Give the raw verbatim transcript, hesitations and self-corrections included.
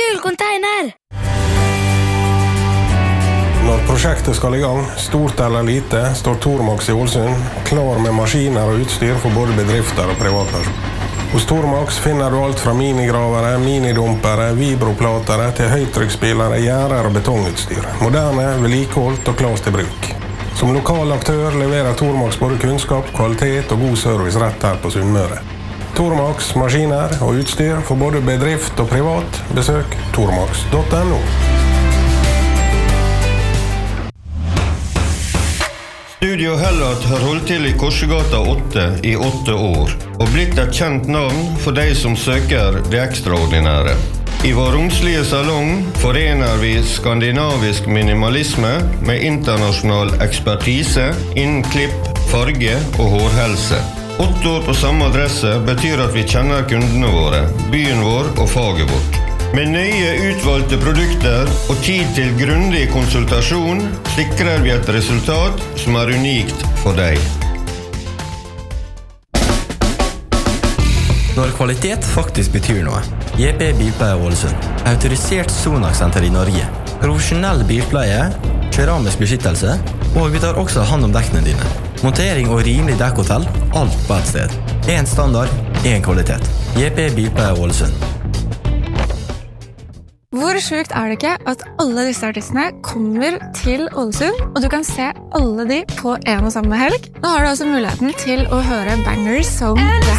kul container! Når prosjektet skal i gang, stort eller lite, står Tormax i Ålesund klar med maskiner og utstyr for både bedrifter og privatpersoner. Hos Tormax finner du alt fra minigravere, minidumpere, vibroplatere til høytrykksspillere, gjerder og betongutstyr. Moderne, vedlikeholdt og klart til bruk. Som lokal aktør leverer Tormax både kunnskap, kvalitet og god service rett her på Sunnmøre. Tormax, maskiner og utstyr for både bedrift og privat. Besøk tormax punktum no. Studio Hellat har holdt til i Korsegata åtte i åtte år, og blitt et kjent navn for de som søker det ekstraordinære. I vår romslige salong forener vi skandinavisk minimalisme med internasjonal ekspertise innen klipp, farge og hårhelse. Åtte år på samme adresse betyr at vi kjenner kundene våre, byen vår og faget vårt. Med nøye utvalgte produkter og tid til grundig konsultasjon sikrer vi et resultat som er unikt for deg. Når kvalitet faktisk betyr noe. J P Bilpleie Ålesund. Autorisert Sonax-senter i Norge. Profesjonell bilpleie, keramisk beskyttelse, og vi tar også hand om dekkene dine. Montering og rimelig dekkhotell, alt på et sted. En standard, en kvalitet. J P Bilpleie Ålesund. Hvor sjukt er det ikke at alle disse artistene kommer til Ålesund, og du kan se alle de på en og samme helg? Nå har du også muligheten til å høre bangers som det